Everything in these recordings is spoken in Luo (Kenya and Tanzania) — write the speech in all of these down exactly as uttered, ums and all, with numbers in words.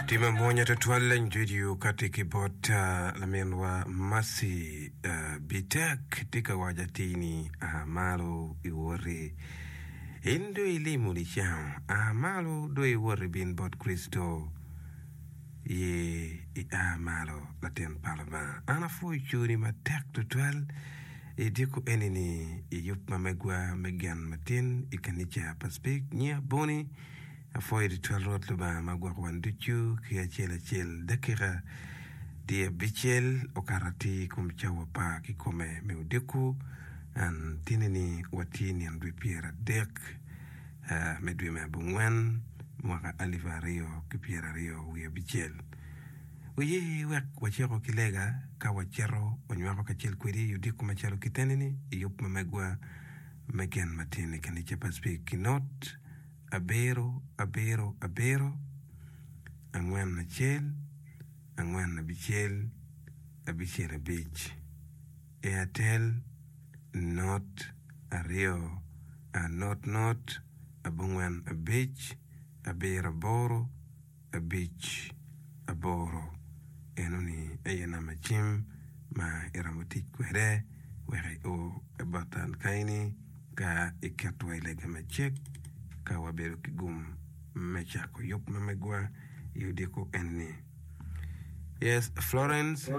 Tima moja tatuala njuju katika bota la menwa masi uh, bitak tika wajatini amalo iwori indo ilimu lisham amalo do iwori bin bot Kristo ye i amalo laten palama ana fu chuni matak tatual idiko enini iyup mamegwa megan matin ikanicha paspik nya boni Afoy de twelve luba magwa wanduchu kia chela chel dakira dia bichel okarati kumchawa pa kikome meudiku an tinini watini andwi piera dek uh, medwi mabungwan mwaka aliva rio kipiera rio wia bichel uye wek wachero kilega ka wachero wanywako kachel kwiri yudiku macharo kitenini iyup mamegwa megan matini kanicha paspik kinot Abero, abero, abero, angwan na chel, angwan na bichel, abichel abich. Airtel, not, ario, a not not, abungwan abich, abera boro, abich, aboro. Enoni ayana machim, ma iramutik kwere, were o abatan kaini, ka ikatwa ilega machek, Kawabero kigum mechako yop mamegwa yudiko enni. Yes, Florence.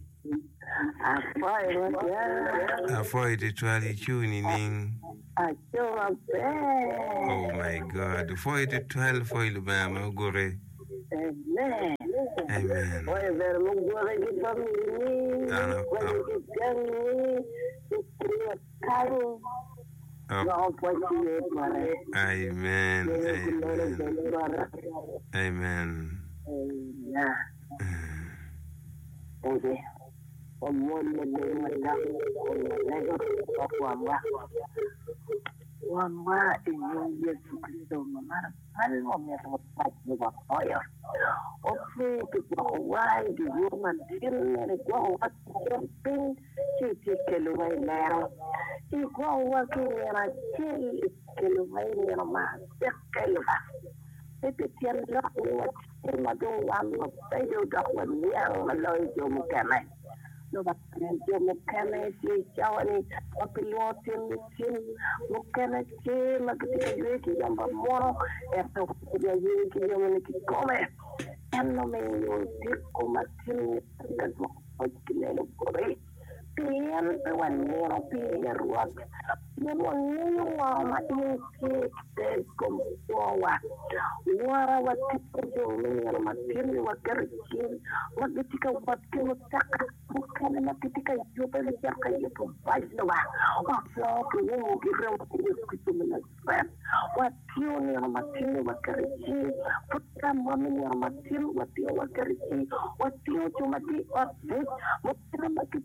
Afoy de twali chuni ning. Oh my God. Afoy de twelve foy lubama gore. Amen. Amen. Oye, ver mugore ki family. Ana. Oh. Amen. Amen. Amen. Okay. Wangwa in Yesu Kristo mara almo me ropa de bakoyo ofe que wai di woman dinne ko wat pin ti ti ke lo vai lero i ko wa ke era ti ke lo vai lero ma ke lo va e te tian lo o ma do wan ma pe do da wan yang ma lo jo mo ke mai lo va jo mo ke mai ti chao ni o pilotin tin mo ke mai ti ma ke ti yo ki yamba moro e to ya yo ki yo me ki come enno me yo ti ko ma tin ka mo o ki le lo corre pien pe wan moro pien ruak mo mo ni wa ma ti ki te ko wa wara wa ti ko yo me ma tin wa ker ki wa ti ka wa ti mo tak Bukan nak ketika itu belajar kayu itu baik doa. Waktu itu kita kita menasbat. Waktu ini mati wakarji. Putra mami mati waktu wakarji. Waktu cuma di waktu mungkin mati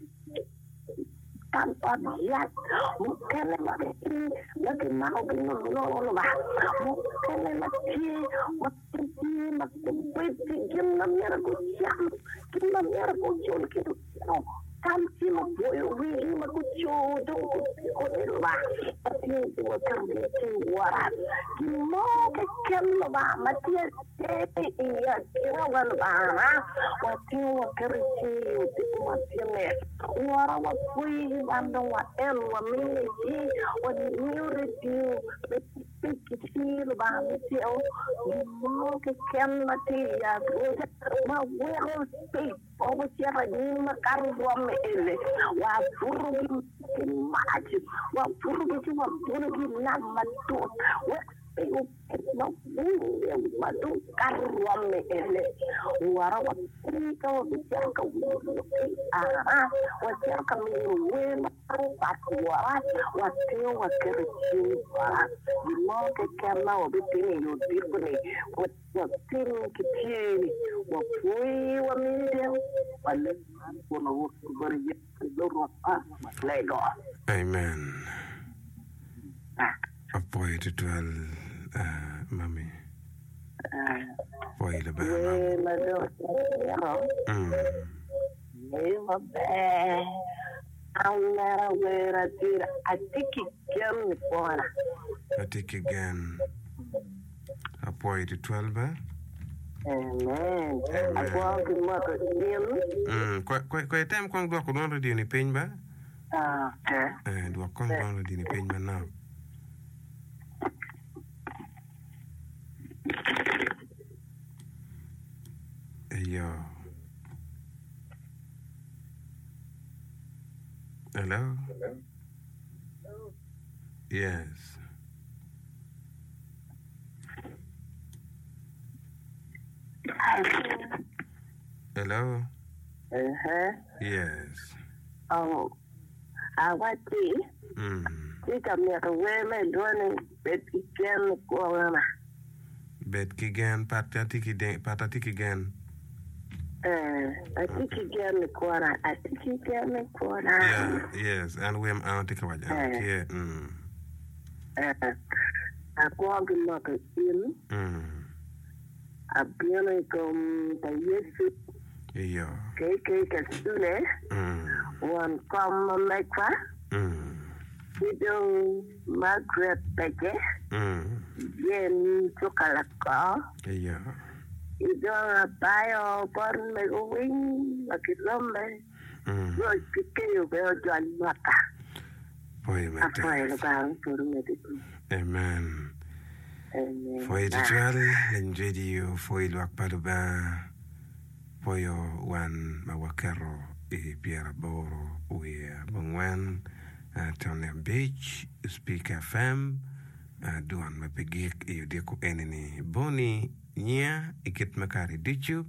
tanpa lihat. Mungkin mati lagi mau bingung nol bah. Mungkin mati waktu mati beti gimana aku siap. Kima mera kuchul kitu no kamsi maboyo wili makucho do ko ba ati wa kambe ti wara kimo ke kemlo ba matia te iya kira wan ba wa ti wa kerci ti wa tiene wara wa kui bando wa el wa mi ji wa ni reti pikir ba ti o kimo ke kemlo ti ya ma wero Obo siapa ni makar buam ele, wa furu ki maji, wa furu ki wa furu ki nama tu, wa eu no buam madu kar buam ele, wa rawa ni kau bicara kau ah, wa bicara kami we makar pakwa, wa teo wa kerji wa, di mau ke kama wa bitini yudir bune, wa Waktu kecil, waktu wamil, balik pun waktu beri berdoa, lego. Amen. Apa itu tual mami? Apa itu bahasa? Eh, madu, ya. Hmm. Eh, mabe. Amara wera tira, atiki kiam pona. Atiki gan. Apa itu twelve? Amen. Aku aku mau ke dim. Mm, ko ko ko tem kon do ko non radio ni peny ba? Ah, eh. Eh, do kon don radio ni peny ba now. Yo. Hello? Yes. Hello? Uh-huh. Yes. Oh, awati. Mm. Tika miaka weme duane beti ken kuangana. Bet kigen patatiki den patatiki gen. Eh, atiki ken kuara, atiki ken kuara. Yeah, yes, and we am out take away. Yeah. Mm. Eh, aku aku mau ke dim. Mm. Abiana kom ta Yesu. Yeah. Kay kay kasune. Mm. Wan kom mekwa. Mm. Idong Margaret Peke. Mm. Yen chokalaka. Yeah. Idong abayo por me wing makilombe. Mm. Yo kike yo jan mata. Boy, mate. Apoy lo bang por me de. Amen. Amen. Foi de jale, lenjedi yo foi lo akpado ba. Foi yo wan mawakero e Pierre Boro we bangwan Tony Beach Speak F M duan mapigik iyo deko enini boni nya ikit makari dichu